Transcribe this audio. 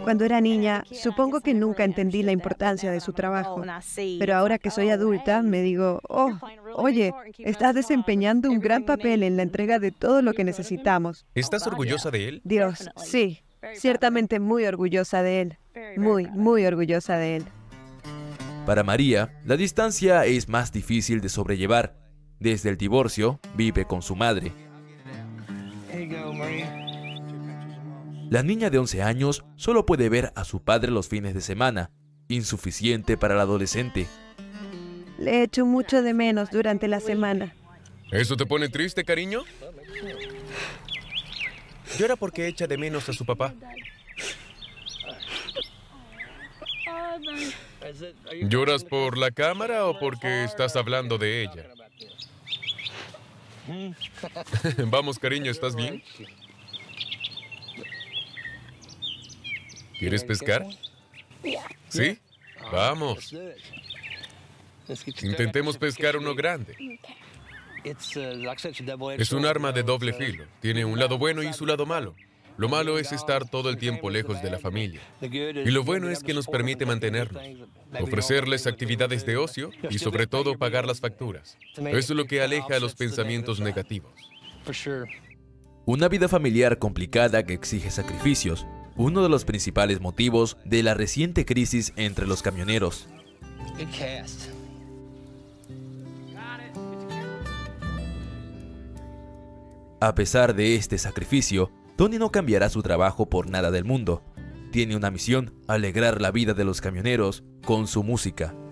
Cuando era niña, supongo que nunca entendí la importancia de su trabajo. Pero ahora que soy adulta, me digo, oh, oye, estás desempeñando un gran papel en la entrega de todo lo que necesitamos. ¿Estás orgullosa de él? Dios, sí, ciertamente muy orgullosa de él. Muy, muy orgullosa de él. Para María, la distancia es más difícil de sobrellevar. Desde el divorcio, vive con su madre. La niña de 11 años solo puede ver a su padre los fines de semana, insuficiente para la adolescente. Le echo mucho de menos durante la semana. ¿Eso te pone triste, cariño? Llora porque echa de menos a su papá. ¿Lloras por la cámara o porque estás hablando de ella? Vamos, cariño, ¿estás bien? ¿Quieres pescar? ¿Sí? Vamos. Intentemos pescar uno grande. Es un arma de doble filo. Tiene un lado bueno y su lado malo. Lo malo es estar todo el tiempo lejos de la familia. Y lo bueno es que nos permite mantenernos, ofrecerles actividades de ocio y sobre todo pagar las facturas. Eso es lo que aleja a los pensamientos negativos. Una vida familiar complicada que exige sacrificios, uno de los principales motivos de la reciente crisis entre los camioneros. A pesar de este sacrificio, Tony no cambiará su trabajo por nada del mundo. Tiene una misión: alegrar la vida de los camioneros con su música.